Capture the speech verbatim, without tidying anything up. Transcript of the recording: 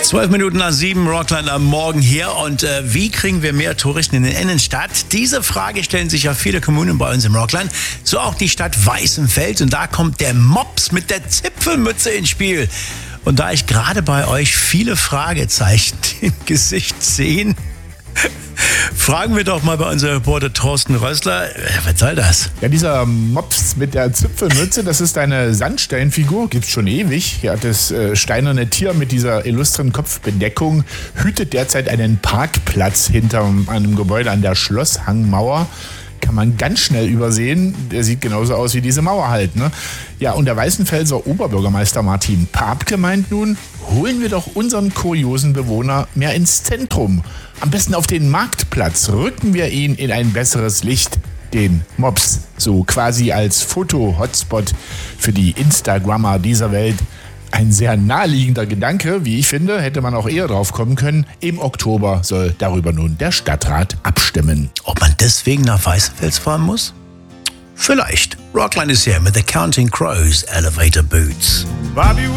Zwölf Minuten nach sieben, Rockland am Morgen hier. Und äh, wie kriegen wir mehr Touristen in die Innenstadt? Diese Frage stellen sich ja viele Kommunen bei uns im Rockland. So auch die Stadt Weißenfels. Und da kommt der Mops mit der Zipfelmütze ins Spiel. Und da ich gerade bei euch viele Fragezeichen im Gesicht sehe, fragen wir doch mal bei unserem Reporter Thorsten Rössler, was soll das? Ja, dieser Mops mit der Zipfelmütze, das ist eine Sandsteinfigur, gibt's schon ewig. Ja, das äh, steinerne Tier mit dieser illustren Kopfbedeckung hütet derzeit einen Parkplatz hinter einem Gebäude an der Schlosshangmauer. Kann man ganz schnell übersehen. Der sieht genauso aus wie diese Mauer halt, ne? Ja, und der Weißenfelser Oberbürgermeister Martin Papke meint nun, holen wir doch unseren kuriosen Bewohner mehr ins Zentrum. Am besten auf den Marktplatz. Rücken wir ihn in ein besseres Licht. Den Mops. So quasi als Foto-Hotspot für die Instagrammer dieser Welt. Ein sehr naheliegender Gedanke, wie ich finde, hätte man auch eher drauf kommen können. Im Oktober soll darüber nun der Stadtrat abstimmen. Ob man deswegen nach Weißenfels fahren muss? Vielleicht. Rockland ist hier mit The Counting Crows Elevator Boots.